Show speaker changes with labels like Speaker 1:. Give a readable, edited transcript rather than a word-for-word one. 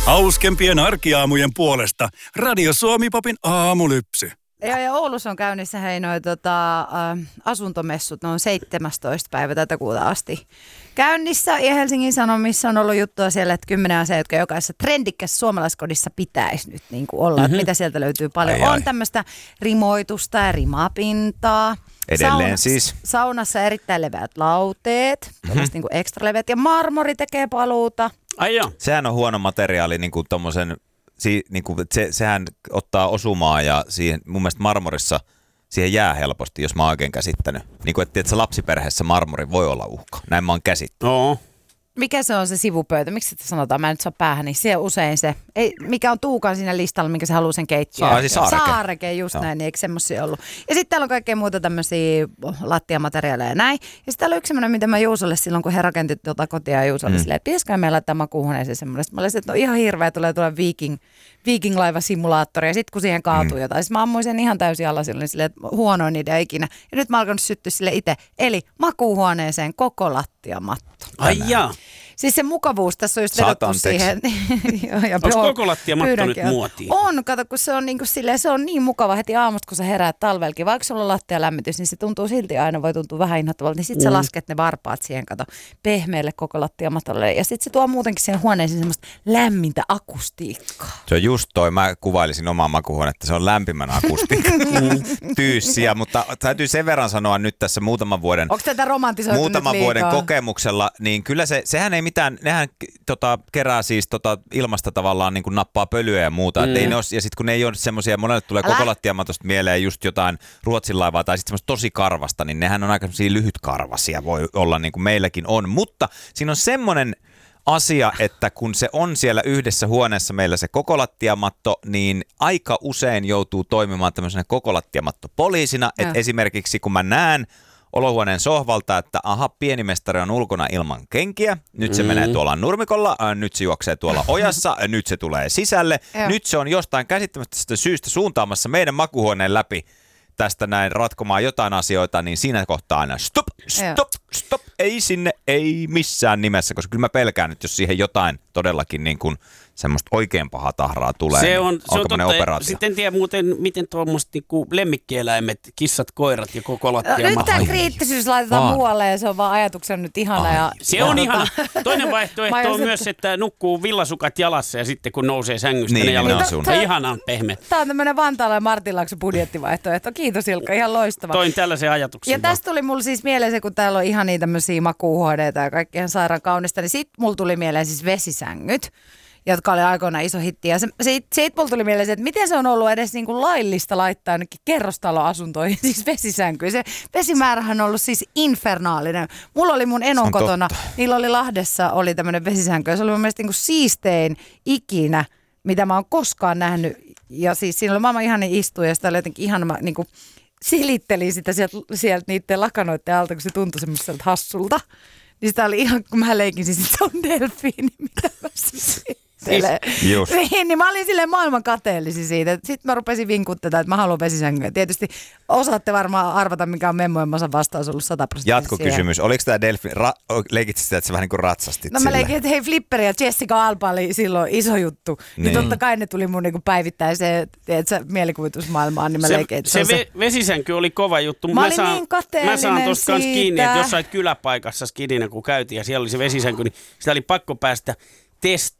Speaker 1: Hauskempien arkiaamujen puolesta Radio Suomi-popin aamulypsy.
Speaker 2: Ja Oulussa on käynnissä asuntomessut, ne on 17. päivä tätä kuuta asti käynnissä. Ja Helsingin Sanomissa on ollut juttua siellä, että 10 asiaa, jotka jokaisessa trendikkässä suomalaiskodissa pitäisi nyt niin kuin olla. Että mitä sieltä löytyy paljon. On tämmöistä rimoitusta ja rimapintaa.
Speaker 3: Edelleen siis.
Speaker 2: Saunassa erittäin leveät lauteet, niin kuin ekstra leveät, ja marmori tekee paluuta.
Speaker 4: Ai joo.
Speaker 3: Sehän on huono materiaali, niin kuin tommosen, sehän ottaa osumaa ja siihen, mun mielestä marmorissa siihen jää helposti, jos mä oon oikein käsittänyt. Niin kuin, että lapsiperheessä marmori voi olla uhka. Näin mä oon käsittänyt.
Speaker 4: No.
Speaker 2: Mikä se on se sivupöytä? Miksi sitä sanotaan? Mä en nyt saa päähän, niin se usein se. Mikä on Tuukan siinä listalla, minkä se haluaa sen keittiöön? Saareke, just näin, niin eikö semmosia ollut? Ja sitten täällä on kaikkea muuta tämmöisiä lattiamateriaaleja ja näin. Ja sitten täällä on yksi semmoinen, mitä mä Juusolle silloin, kun he rakenti kotia Juusolle silleen, että pitäisikö meillä laittaa makuuhuoneeseen semmoinen. Sitten mä olisin, että no ihan hirveä, tulee Viking-laivasimulaattori ja sitten kun siihen kaatuu jotain. Siis mä ammuin sen ihan täysin alla silleen, että huonoin idea ikinä. Ja nyt mä alkanut syttyä sille itse. Eli makuuhuoneeseen koko lattiamatto.
Speaker 4: Ai jaa.
Speaker 2: Siis se mukavuus tässä on just vedottu siihen.
Speaker 4: Onko koko lattiamatto nyt muotiin?
Speaker 2: On, kato, kun se on, niin kuin silleen, se on niin mukava heti aamusta, kun sä heräät talvelkin. Vaikka sulla on lattialämmitys, niin se tuntuu silti aina, voi tuntua vähän inhottavalta. Niin sit sä lasket ne varpaat siihen, kato, pehmeälle koko lattiamatolle. Ja sit se tuo muutenkin siihen huoneeseen semmoista lämmintä akustiikkaa.
Speaker 3: Se on just toi, mä kuvailisin omaa makuuhuonetta, se on lämpimän akustiikka tyyssiä, mutta täytyy sen verran sanoa nyt tässä muutaman vuoden kokemuksella, niin kyllä sehän ei mitään, nehän kerää siis ilmasta tavallaan niin kuin nappaa pölyä ja muuta, et ei ne ole, ja sitten kun ne ei ole semmoisia, monelle tulee koko lattiamatosta mieleen just jotain Ruotsin laivaa tai sitten semmoista tosi karvasta, niin nehän on aika semmoisia lyhytkarvasia, voi olla niin kuin meilläkin on, mutta siinä on semmoinen asia, että kun se on siellä yhdessä huoneessa meillä se koko lattiamatto, niin aika usein joutuu toimimaan tämmöisenä koko lattiamattopoliisina, että esimerkiksi kun mä näen olohuoneen sohvalta, että aha, pienimestari on ulkona ilman kenkiä, nyt se menee tuolla nurmikolla, nyt se juoksee tuolla ojassa, nyt se tulee sisälle, nyt se on jostain käsittämättömästä syystä suuntaamassa meidän makuuhuoneen läpi tästä näin ratkomaan jotain asioita, niin siinä kohtaa aina stop, ei sinne, ei missään nimessä, koska kyllä mä pelkään nyt, jos siihen jotain todellakin niin kuin semmoista oikein pahaa tahraa tulee.
Speaker 4: Se on
Speaker 3: totta. Operaatio.
Speaker 4: Sitten en tiedä muuten, miten tuommoiset niinku lemmikkieläimet, kissat, koirat ja koko lattia.
Speaker 2: Nyt tämä kriittisyys laitetaan muualle ja se on vaan ajatuksena nyt ihana.
Speaker 4: Se on ihana. Toinen vaihtoehto on myös, että nukkuu villasukat jalassa ja sitten kun nousee sängystä, niin, ne jalat on ihanaan pehmeät.
Speaker 2: Tämä on tämmöinen Vantaalla ja Martinlaakson budjettivaihtoehto. Kiitos Ilkka, ihan loistava.
Speaker 4: Toin tällaisen ajatuksen.
Speaker 2: Ja tästä tuli mulle siis mieleen se, kun täällä on ihan niitä tämmöisiä makuuhuoneita ja kaikki ihan sairaan kaunista, niin sitten mulle tuli mieleen siis vesisängyt, jotka oli aikoinaan iso hitti. Ja siitä mulla tuli mieleen se, että miten se on ollut edes niin kuin laillista laittaa ainakin kerrostaloasuntoihin, siis vesisänkyyn. Se vesimäärähän on ollut siis infernaalinen. Mulla oli mun enon kotona, niillä oli Lahdessa oli tämmöinen vesisänky. Se oli mun mielestä niin kuin siistein ikinä, mitä mä oon koskaan nähnyt. Ja siis siinä oli maailman ihana istuja ja sitä oli jotenkin ihana, niin kuin silittelin sitä sieltä niiden lakanoiden alta, kun se tuntui semmoiselta hassulta. Niin sitä oli ihan, kun mä leikin siis, että se on delfiini, mitä mä siis niin mä olin silleen maailman kateellisi siitä. Sitten mä rupesin vinkuttaa, että mä haluan vesisänkyä. Tietysti osaatte varmaan arvata, mikä on Memmojen Masan vastaus ollut 100%.
Speaker 3: Jatkokysymys. Oliko tämä delfiini, leikit sitä, että sä vähän niin kuin ratsastit
Speaker 2: No mä leikin, että hei Flipperi ja Jessica Alba oli silloin iso juttu. Niin totta kai ne tuli mun niin päivittäiseen mielikuvitusmaailmaan. Niin mä leikin, että
Speaker 4: se vesisänky oli kova juttu.
Speaker 2: Mä olin niin kateellinen
Speaker 4: mä saan tosta kans
Speaker 2: siitä.
Speaker 4: kiinni, että jossain kyläpaikassa skidinä kun käytiin ja siellä oli se vesisänky, niin sitä oli pakko päästä